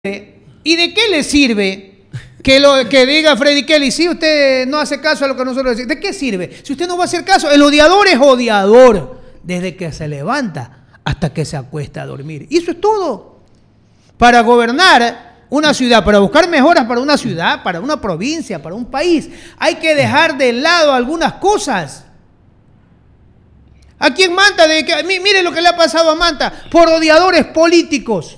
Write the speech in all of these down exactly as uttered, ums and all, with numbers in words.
¿Y de qué le sirve que, lo, que diga Freddy Kelly, si usted no hace caso a lo que nosotros decimos? ¿De qué sirve? Si usted no va a hacer caso, el odiador es odiador desde que se levanta hasta que se acuesta a dormir. Y eso es todo. Para gobernar una ciudad, para buscar mejoras para una ciudad, para una provincia, para un país, hay que dejar de lado algunas cosas. Aquí en Manta, de que, mire lo que le ha pasado a Manta, por odiadores políticos.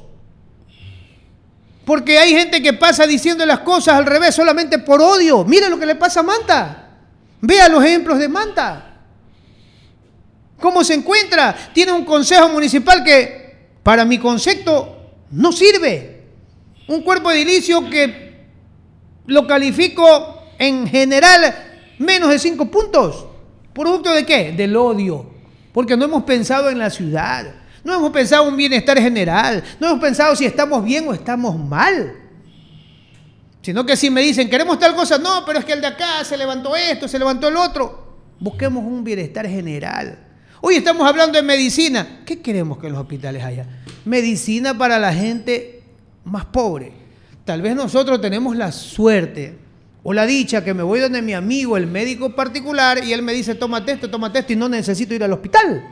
Porque hay gente que pasa diciendo las cosas al revés solamente por odio. Mire lo que le pasa a Manta. Vea los ejemplos de Manta. ¿Cómo se encuentra? Tiene un consejo municipal que, para mi concepto, no sirve. Un cuerpo edilicio que lo califico en general menos de cinco puntos. ¿Producto de qué? Del odio. Porque no hemos pensado en la ciudad. No hemos pensado en un bienestar general, no hemos pensado si estamos bien o estamos mal. Sino que si me dicen, queremos tal cosa, no, pero es que el de acá se levantó esto, se levantó el otro. Busquemos un bienestar general. Hoy estamos hablando de medicina. ¿Qué queremos que en los hospitales haya? Medicina para la gente más pobre. Tal vez nosotros tenemos la suerte o la dicha que me voy donde mi amigo, el médico particular, y él me dice, tómate esto, tómate esto, y no necesito ir al hospital.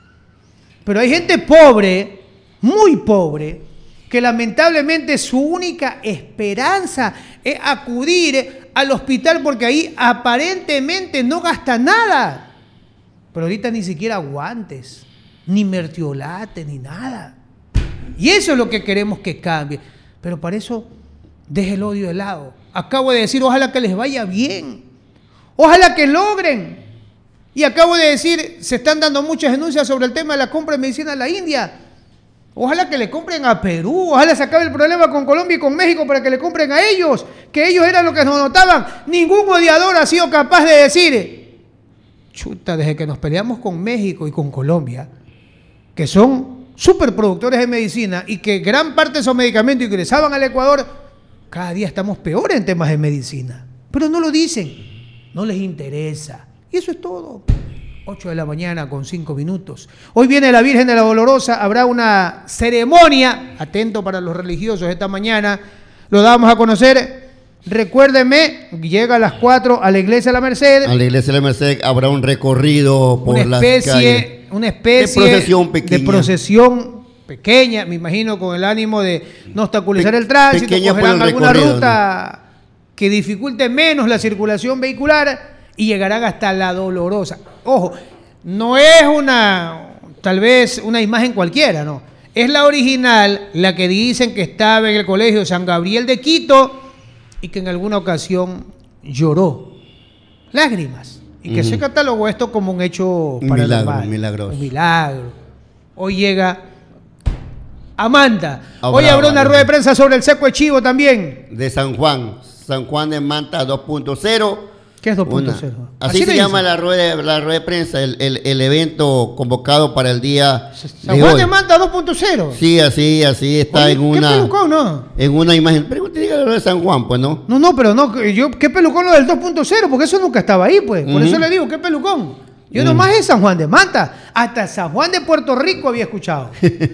Pero hay gente pobre, muy pobre, que lamentablemente su única esperanza es acudir al hospital porque ahí aparentemente no gasta nada. Pero ahorita ni siquiera guantes, ni mertiolate, ni nada. Y eso es lo que queremos que cambie. Pero para eso, deje el odio de lado. Acabo de decir, ojalá que les vaya bien. Ojalá que logren. Y acabo de decir, se están dando muchas denuncias sobre el tema de la compra de medicina a la India. Ojalá que le compren a Perú, ojalá se acabe el problema con Colombia y con México para que le compren a ellos, que ellos eran los que nos notaban. Ningún odiador ha sido capaz de decir, chuta, desde que nos peleamos con México y con Colombia, que son superproductores de medicina y que gran parte de esos medicamentos ingresaban al Ecuador, cada día estamos peores en temas de medicina. Pero no lo dicen, no les interesa. Y eso es todo. ocho de la mañana con cinco minutos. Hoy viene la Virgen de la Dolorosa. Habrá una ceremonia. Atento para los religiosos esta mañana. Lo damos a conocer. Recuérdeme, llega a las cuatro a la Iglesia de la Merced. A la Iglesia de la Merced habrá un recorrido por una especie, las calles. Una especie de procesión pequeña. De procesión pequeña, me imagino, con el ánimo de no obstaculizar Pe el tránsito. Pequeña cogerán alguna ruta, ¿no?, que dificulte menos la circulación vehicular. Y llegarán hasta la Dolorosa. Ojo, no es una, tal vez una imagen cualquiera, no. Es la original, la que dicen que estaba en el colegio San Gabriel de Quito y que en alguna ocasión lloró lágrimas. Y que uh-huh. se catalogó esto como un hecho paranormal. Un milagro, un milagro. Hoy llega a Manta. Hoy habrá una rueda de prensa sobre el seco de chivo también. De San Juan. San Juan de Manta dos punto cero. ¿Qué es dos punto cero? Así, Así se llama la rueda, la rueda de prensa, el, el, el evento convocado para el día San Juan de Manta dos punto cero. Sí, así, así está. Oye, en una. ¿Qué pelucón, no? En una imagen. Pregúntale, diga la rueda de San Juan, pues, ¿no? No, no, pero no, yo, ¿qué pelucón lo del dos punto cero? Porque eso nunca estaba ahí, pues. Por uh-huh. eso le digo, ¿qué pelucón? Yo uh-huh. nomás es San Juan de Manta. Hasta San Juan de Puerto Rico había escuchado.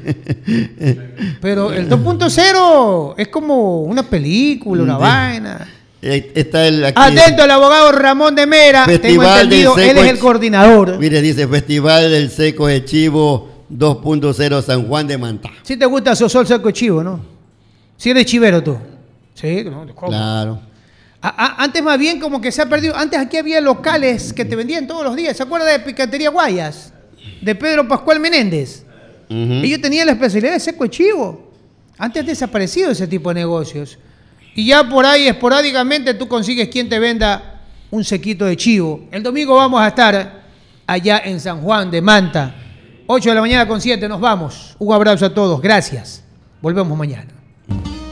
Pero el dos punto cero es como una película, una uh-huh. vaina. Está el, aquí, atento al abogado Ramón de Mera, tengo entendido, él es el coordinador. Mire, dice Festival del Seco de Chivo dos punto cero San Juan de Manta. Si te gusta Sosol Seco de Chivo, ¿no? Si eres chivero tú. Sí, ¿no? ¿Cómo? Claro. A, a, antes más bien como que se ha perdido. Antes aquí había locales que te vendían todos los días. ¿Se acuerda de Picantería Guayas? De Pedro Pascual Menéndez. Uh-huh. Ellos tenían la especialidad de seco de chivo. Antes ha desaparecido ese tipo de negocios. Y ya por ahí esporádicamente tú consigues quien te venda un sequito de chivo. El domingo vamos a estar allá en San Juan de Manta. ocho de la mañana con siete, nos vamos. Un abrazo a todos, gracias. Volvemos mañana.